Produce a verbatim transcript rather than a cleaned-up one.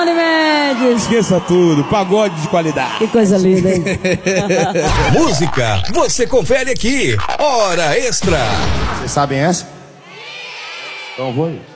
Johnny Mendes. Esqueça tudo, pagode de qualidade. Que coisa linda, hein? Música, você confere aqui. Hora Extra. Vocês sabem essa? Então vou aí.